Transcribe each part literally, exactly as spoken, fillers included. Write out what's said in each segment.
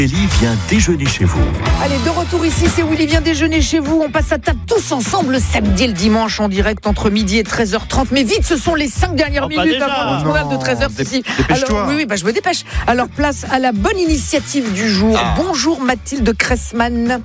Willy vient déjeuner chez vous. Allez, de retour ici, c'est Willy vient déjeuner chez vous. On passe à table tous ensemble le samedi et le dimanche en direct entre midi et treize heures trente. Mais vite, ce sont les cinq dernières Oh, minutes déjà. avant le programme de treize heures. Dé- Ceci. dépêche-toi. Alors, oui, oui, bah, je me dépêche. Alors, place à la bonne initiative du jour. Ah. Bonjour Mathilde Cressman.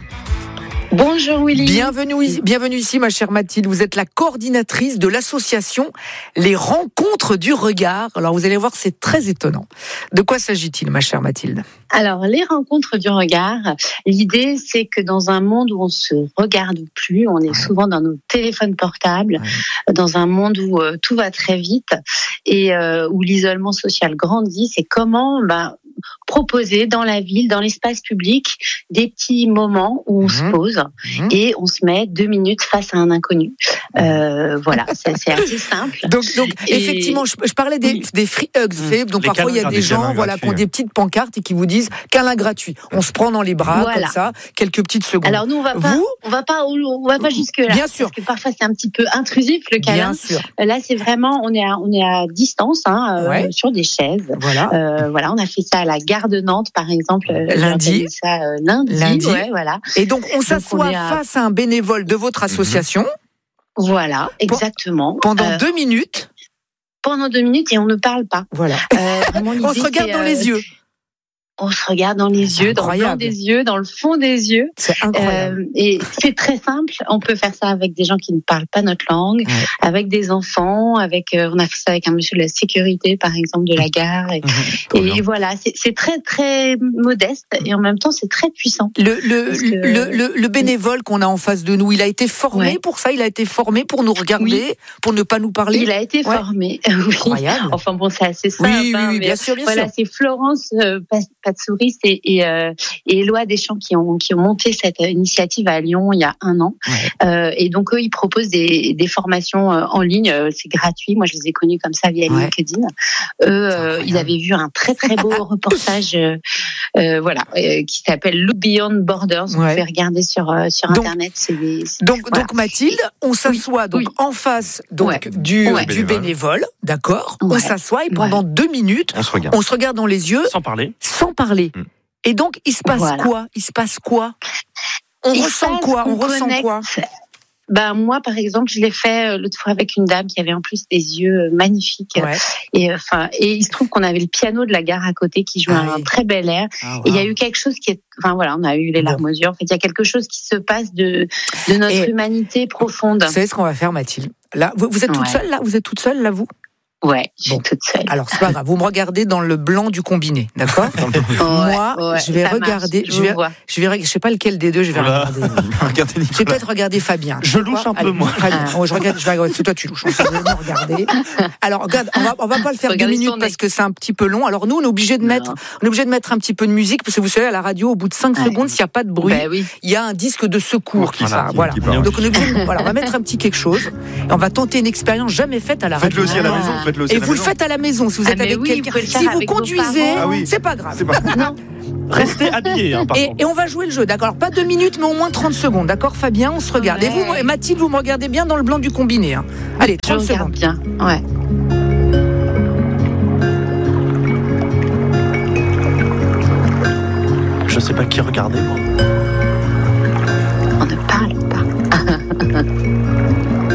Bonjour Willy. Bienvenue, bienvenue ici, ma chère Mathilde. Vous êtes la coordinatrice de l'association Les Rencontres du Regard. Alors, vous allez voir, c'est très étonnant. De quoi s'agit-il, ma chère Mathilde ? Alors, les rencontres du regard, l'idée c'est que dans un monde où on se regarde plus, on est souvent dans nos téléphones portables, dans un monde où euh, tout va très vite et euh, où l'isolement social grandit, c'est comment bah, proposer dans la ville, dans l'espace public, des petits moments où on Mmh. se pose Mmh. et on se met deux minutes face à un inconnu. Euh, voilà, c'est, c'est assez simple. Donc, donc Et- effectivement, je, je parlais des, Oui. des free hugs. Vous savez, donc Les parfois, il y a câlins des gratuits, gens câlins voilà, qui ont gratuits. des petites pancartes et qui vous disent câlin gratuit. On se prend dans les bras, Voilà. comme ça, quelques petites secondes. Alors nous on va pas, Vous on va pas, on va pas jusque là. Bien sûr. Parce que parfois c'est un petit peu intrusif le câlin. Bien sûr. Là c'est vraiment, on est à, on est à distance, hein, euh, Ouais. sur des chaises. Voilà. Euh, voilà, on a fait ça à la gare de Nantes par exemple. euh, j'ai Lundi. organisé Ça euh, lundi. Lundi. Ouais, voilà. Et donc, on s'assoit on est à- face à un bénévole de votre association Voilà, exactement. pendant Euh, deux minutes. pendant deux minutes et on ne parle pas. Voilà. Euh, vraiment, On l'idée, se regarde c'est, dans euh, les yeux. On se regarde dans les C'est yeux, dans le blanc incroyable. des yeux, dans le fond des yeux. C'est incroyable. Euh, et c'est très simple. On peut faire ça avec des gens qui ne parlent pas notre langue, Ouais. avec des enfants, avec. Euh, on a fait ça avec un monsieur de la sécurité, par exemple, de la gare. Et, Trop et bien. voilà, c'est, c'est très très modeste et en même temps c'est très puissant. Le, le, Parce que- le, le, le bénévole qu'on a en face de nous, il a été formé Ouais. pour ça, il a été formé pour nous regarder, pour ne pas nous parler. Il a été Ouais. formé. Oui. Incroyable. Enfin bon, c'est assez simple. Oui, oui, hein, oui, mais bien sûr, bien voilà, sûr. c'est Florence euh, Pas- Patsouris et, et, euh, et Éloi Deschamps qui ont, qui ont monté cette initiative à Lyon il y a un an. Ouais. Euh, et donc eux, ils proposent des, des formations euh, en ligne. Euh, C'est gratuit. Moi, je les ai connus comme ça via Ouais. LinkedIn. Eux, euh, ils avaient vu un très très beau reportage, euh, euh, voilà, euh, qui s'appelle Look Beyond Borders. Vous Ouais. pouvez regarder sur euh, sur Donc- internet. C'est des, c'est- Donc, voilà. donc Mathilde, on s'assoit donc oui. en face donc Ouais. du, Ouais. du bénévole, d'accord. On Ouais. s'assoit et pendant deux minutes, On se regarde. on se regarde dans les yeux Sans parler. sans parler. Mm. Et donc, il se passe Voilà. quoi Il se passe quoi On Il ressent passe quoi On qu'on ressent connecte. quoi Ben moi, par exemple, je l'ai fait euh, l'autre fois avec une dame qui avait en plus des yeux euh, magnifiques. Ouais. Et enfin, et il se trouve qu'on avait le piano de la gare à côté qui jouait Ah un oui. très bel air. Ah, Et il y a wow. eu quelque chose qui est, enfin voilà, on a eu les larmes aux yeux. En fait, il y a quelque chose qui se passe de de notre Et- humanité profonde. Vous savez ce qu'on va faire, Mathilde Là, vous, vous êtes toute Ouais. seule là Vous êtes toute seule là, vous Ouais, je suis Bon. toute seule. Alors, c'est pas grave. Vous me regardez dans le blanc du combiné, d'accord Moi, Ouais, je vais ça marche, regarder. je Je vais, vous vois. je vais, je sais pas lequel des deux. Je vais Oula. regarder. Regardez Je vais Nicolas. peut-être regarder Fabien. Je louche un peu, Allez, moi. Fabien. Oh, je regarde, je vais regarder. C'est toi, tu louches. Je vais me regarder. Alors, regarde, on va, on va pas le faire deux Regardez minutes son parce nez. que c'est un petit peu long. Alors, nous, on est obligé de Non. mettre, on est obligé de mettre un petit peu de musique parce que vous savez, à la radio, au bout de cinq Ouais. secondes, s'il n'y a pas de bruit, Ben oui. il y a un disque de secours qui Voilà, part. qui- Voilà. qui part. Donc, on est obligé de- voilà, on va mettre un petit quelque chose et on va tenter une expérience jamais faite à la radio. Faites-le aussi à la Ah. maison. Faites-le aussi Et à la vous le maison. faites à la maison si vous Ah, êtes mais avec oui, vous quelqu'un. pouvez le faire Si vous avec vos conduisez, parents. Ah oui. c'est pas grave. C'est pas- Non. Restez habillés, hein, par Et, contre. et on va jouer le jeu, d'accord. Alors, pas deux minutes, mais au moins trente secondes, d'accord, Fabien. On se regarde. Et vous, Ouais. et Mathilde, vous me regardez bien dans le blanc du combiné. Hein. Allez, Je trente regarde secondes. bien. Ouais. Je sais pas qui regarder, moi. On ne parle pas.